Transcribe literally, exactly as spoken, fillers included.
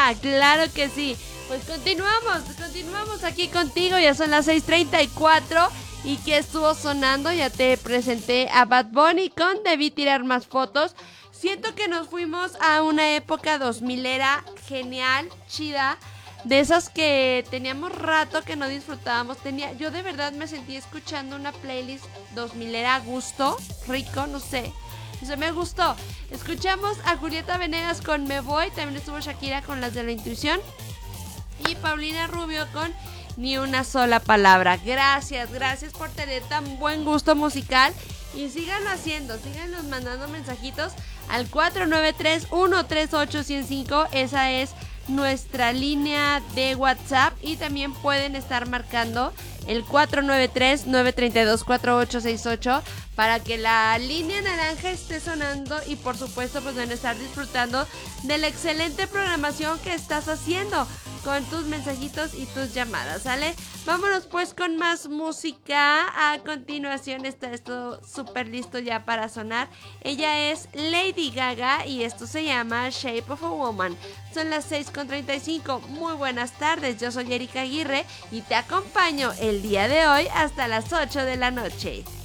Claro que sí. Pues continuamos, continuamos aquí contigo, ya son las seis treinta y cuatro. ¿Y qué estuvo sonando? Ya te presenté a Bad Bunny con Debí tirar más fotos. Siento que nos fuimos a una época dos milera genial, chida, de esas que teníamos rato que no disfrutábamos. Tenía, yo de verdad me sentí escuchando una playlist dos milera a gusto, rico, no sé. Eso me gustó. Escuchamos a Julieta Venegas con Me Voy, también estuvo Shakira con Las de la Intuición y Paulina Rubio con Ni una sola palabra. Gracias, gracias por tener tan buen gusto musical y síganlo haciendo, síganos mandando mensajitos al cuatro nueve tres, uno tres ocho, uno cero cinco. Esa es nuestra línea de WhatsApp y también pueden estar marcando el cuatro nueve tres, nueve tres dos, cuatro ocho seis ocho para que la línea naranja esté sonando y por supuesto pues van a estar disfrutando de la excelente programación que estás haciendo con tus mensajitos y tus llamadas, ¿sale? Vámonos pues con más música. A continuación está esto súper listo ya para sonar. Ella es Lady Gaga y esto se llama Shape of a Woman. Son las seis con treinta y cinco. Muy buenas tardes, yo soy Erika Aguirre y te acompaño el día de hoy hasta las ocho de la noche.